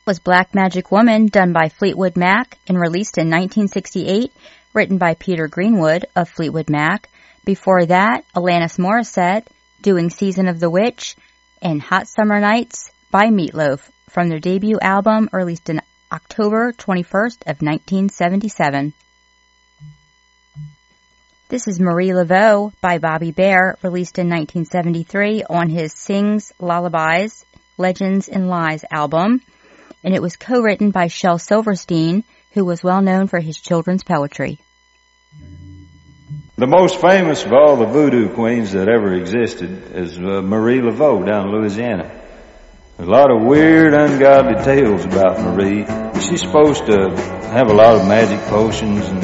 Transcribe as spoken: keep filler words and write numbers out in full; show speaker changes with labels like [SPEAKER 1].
[SPEAKER 1] was Black Magic Woman, done by Fleetwood Mac and released in nineteen sixty-eight, written by Peter Greenwood of Fleetwood Mac. Before that, Alanis Morissette, doing Season of the Witch, and Hot Summer Nights by Meatloaf, from their debut album released in October twenty-first of nineteen seventy-seven. This is Marie Laveau by Bobby Bare, released in nineteen seventy-three on his Sings Lullabies, Legends and Lies album, and it was co-written by Shel Silverstein, who was well known for his children's poetry.
[SPEAKER 2] The most famous of all the voodoo queens that ever existed is uh, Marie Laveau down in Louisiana. There's a lot of weird, ungodly tales about Marie. She's supposed to have a lot of magic potions and